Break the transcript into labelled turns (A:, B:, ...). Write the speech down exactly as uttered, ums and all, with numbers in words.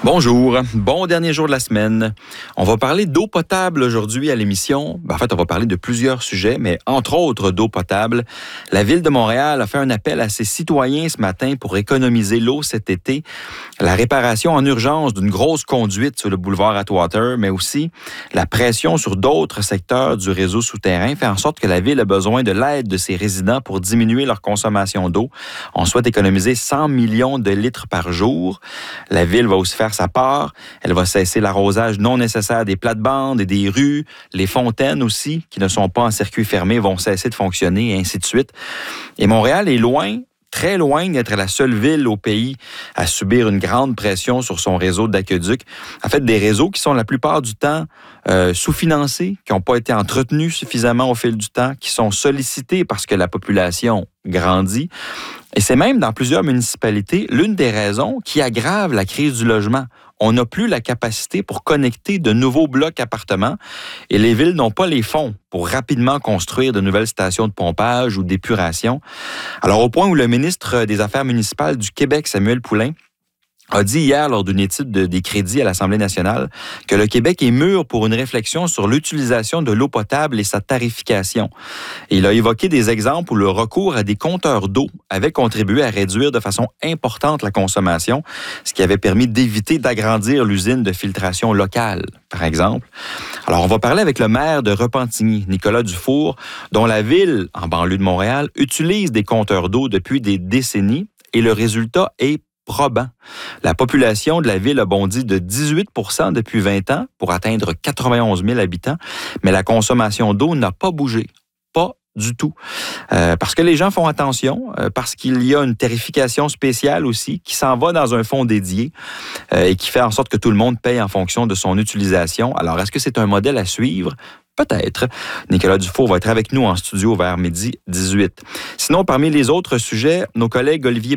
A: Bonjour, bon dernier jour de la semaine. On va parler d'eau potable aujourd'hui à l'émission. Ben, en fait, on va parler de plusieurs sujets, mais entre autres d'eau potable. La Ville de Montréal a fait un appel à ses citoyens ce matin pour économiser l'eau cet été. La réparation en urgence d'une grosse conduite sur le boulevard Atwater, mais aussi la pression sur d'autres secteurs du réseau souterrain fait en sorte que la Ville a besoin de l'aide de ses résidents pour diminuer leur consommation d'eau. On souhaite économiser cent millions de litres par jour. La Ville va aussi faire sa part. Elle va cesser l'arrosage non nécessaire des plates-bandes et des rues. Les fontaines aussi, qui ne sont pas en circuit fermé, vont cesser de fonctionner et ainsi de suite. Et Montréal est loin, très loin d'être la seule ville au pays à subir une grande pression sur son réseau d'aqueducs. En fait, des réseaux qui sont la plupart du temps euh, sous-financés, qui n'ont pas été entretenus suffisamment au fil du temps, qui sont sollicités parce que la population grandit. Et c'est même dans plusieurs municipalités l'une des raisons qui aggrave la crise du logement. On n'a plus la capacité pour connecter de nouveaux blocs appartements et les villes n'ont pas les fonds pour rapidement construire de nouvelles stations de pompage ou d'épuration. Alors au point où le ministre des Affaires municipales du Québec, Samuel Poulin, a dit hier lors d'une étude de, des crédits à l'Assemblée nationale que le Québec est mûr pour une réflexion sur l'utilisation de l'eau potable et sa tarification. Et il a évoqué des exemples où le recours à des compteurs d'eau avait contribué à réduire de façon importante la consommation, ce qui avait permis d'éviter d'agrandir l'usine de filtration locale, par exemple. Alors, on va parler avec le maire de Repentigny, Nicolas Dufour, dont la ville, en banlieue de Montréal, utilise des compteurs d'eau depuis des décennies et le résultat est probant. La population de la ville a bondi de dix-huit pour cent depuis vingt ans pour atteindre quatre-vingt-onze mille habitants, mais la consommation d'eau n'a pas bougé. Pas du tout. Euh, parce que les gens font attention, euh, parce qu'il y a une tarification spéciale aussi qui s'en va dans un fonds dédié euh, et qui fait en sorte que tout le monde paye en fonction de son utilisation. Alors, est-ce que c'est un modèle à suivre? Peut-être. Nicolas Dufour va être avec nous en studio vers midi dix-huit. Sinon, parmi les autres sujets, nos collègues Olivier